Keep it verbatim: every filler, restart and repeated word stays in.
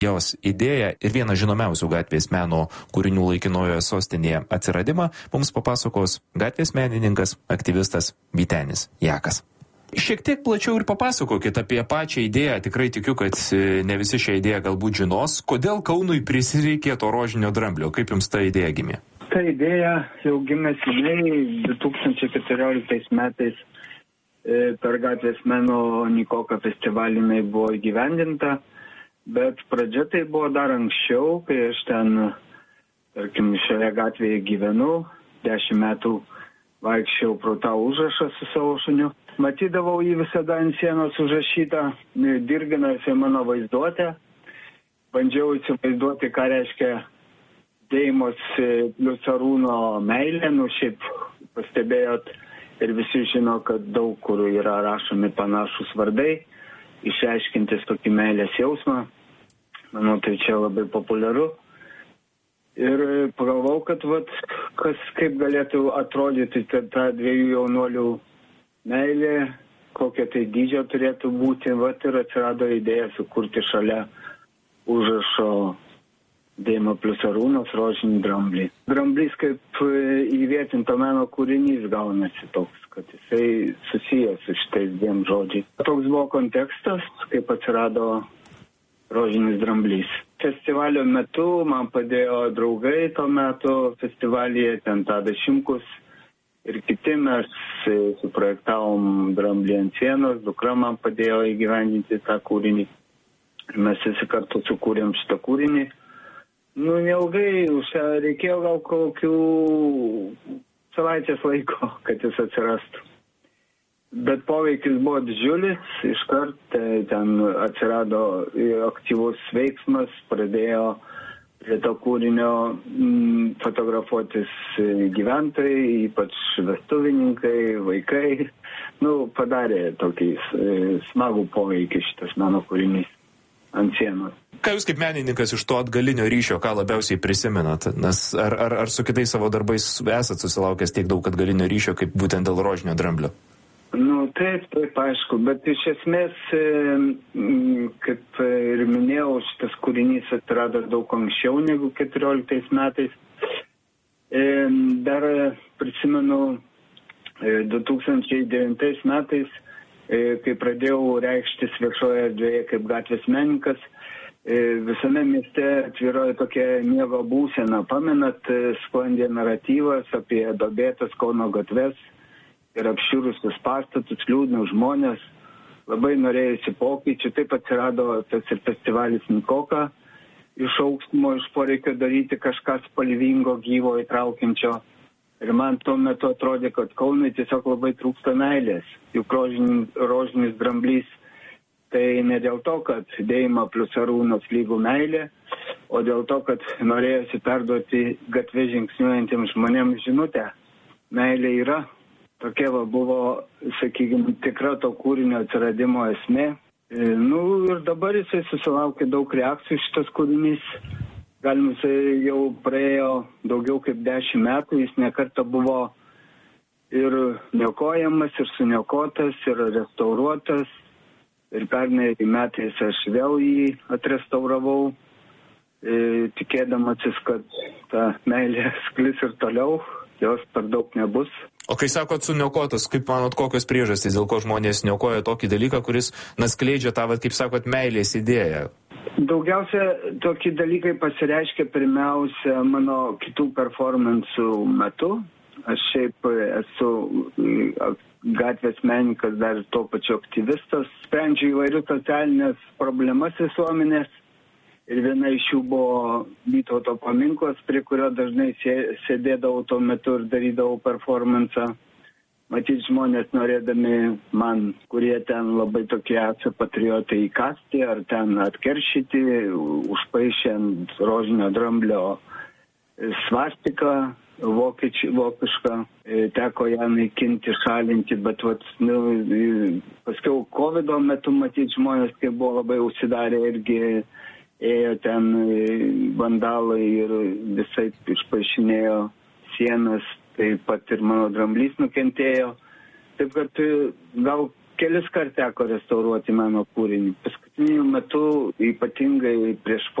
jos idėją ir vieną žinomiausių gatvės meno kūrinių laikinojoje sostinėje atsiradimą mums papasakos gatvės menininkas, aktyvistas Vytenis Jakas. Šiek tiek plačiau ir papasakokit apie pačią idėją. Tikrai tikiu, kad ne visi šią idėją galbūt žinos. Kodėl Kaunui prisireikė to rožinio dramblio? Kaip jums ta idėja gimė? Ta idėja jau gimė seniai, du tūkstančiai keturioliktais metais per gatvės meno Nikoka festivalį jinai buvo įgyvendinta, bet pradžia tai buvo dar anksčiau, kai aš ten, tarkim, šioje gatvėje gyvenu, dešimt metų vaikščiau pro tą užrašą su savo šuniu. Matydavau jį visada ant sienos užrašytą, dirginasi mano vaizduotę. Bandžiau įsivaizduoti, ką reiškia Deimos plius Arūno meilė. Nu, šiaip pastebėjot ir visi žino, kad daug kur yra rašomi panašus vardai, išreiškintis tokį meilės jausmą. Manau, tai čia labai populiaru. Ir pagalvau, kad vat, kas kaip galėtų atrodyti ta dviejų jaunuolių meilė, kokia tai dydžio turėtų būti, vat ir atsirado idėja sukurti šalia užrašo Deimo plius Arūnas rožinį dramblį. Dramblys kaip įvietinto meno kūrinys gaunasi toks, kad jisai susijęs su šitais dviem žodžiais. Toks buvo kontekstas, kaip atsirado rožinis dramblys. Festivalio metu man padėjo draugai to metu festivalyje, ten Tadas Šimkus ir kiti. Mes suprojektavom dramblį ant sienos, dukra man padėjo įgyvendinti tą kūrinį. Ir mes visi kartu sukūrėm šitą kūrinį. Nu, neilgai, reikėjo gal kokių savaitės laiko, kad jis atsirastų. Bet poveikis buvo didžiulis, iškart ten atsirado aktyvus veiksmas, pradėjo prie to kūrinio m, fotografuotis gyventojai, ypač vestuvininkai, vaikai. Nu, padarė tokį smagų poveikį šitas meno kūrinys ant sienos. Ką jūs kaip menininkas iš to atgalinio ryšio, ką labiausiai prisimenat? Nes ar, ar, ar su kitais savo darbais esat susilaukęs tiek daug atgalinio ryšio, kaip būtent dėl rožinio dramblio? Nu, taip, taip, aišku, bet iš esmės, kaip ir minėjau, šitas kūrinys atsirado daug anksčiau negu keturioliktais metais. Dar prisimenu du tūkstančiai devintais metais, kai pradėjau reikštis viešoje erdvėje kaip gatvės menininkas, visame mieste atvirojo tokia miego būsena. Pamenat, sklandė naratyvas apie duobėtas Kauno gatves ir apširusius pastatus, liūdnus žmonės, labai norėjusi pokyčių. Taip atsirado tas ir festivalis Nikoka iš aukštumo, iš poreikio daryti kažką spalvingo, gyvo, įtraukiančio. Ir man tuo metu atrodė, kad Kaunui tiesiog labai trūksta meilės. Juk rožinis, rožinis dramblys tai ne dėl to, kad Deima plius Arūnas lygų meilė, o dėl to, kad norėjusi perduoti gatvė žingsniuojantiems žmonėms žinutę. Meilė yra. Tokia va buvo, sakykime, tikra to kūrinio atsiradimo esmė. E, nu ir dabar jisai susilaukė daug reakcijų šitas kūrinys. Galima, jisai jau praėjo daugiau kaip dešimt metų, jis nekartą buvo ir niokojamas, ir suniokotas, ir restauruotas. Ir pernai metais aš vėl jį atrestauravau, e, tikėdamasis, kad ta meilė sklis ir toliau, jos per daug nebus. O kai sakot suniokotas, kaip manot, kokios priežastys, dėl ko žmonės niokoja tokį dalyką, kuris naskleidžia tą, kaip sakot, meilės idėją? Daugiausia tokie dalykai pasireiškia pirmiausia mano kitų performansų metu. Aš šiaip esu gatvės menininkas, dar tuo pačiu aktyvistas. Sprendžiu įvairius socialinės problemas visuomenės. Ir viena iš jų buvo Vytauto paminklas, prie kurio dažnai sėdėdavau tuo metu ir darydavau performansą. Matyt, žmonės norėdami man, kurie ten labai tokie esą patriotai, įkasti ar ten atkeršyti, užpaišė ant rožinio dramblio svastiką vokiečių, vokišką. Teko ją naikinti, šalinti, bet vat, nu, paskiau kovido metu, matyt, žmonės, kai buvo labai užsidarę, irgi ėjo ten vandalai ir visai išpaišinėjo sienas, taip pat ir mano dramblys nukentėjo. Taip kad gal kelis kart teko restauruoti meno kūrinį. Paskutiniu metu, ypatingai prieš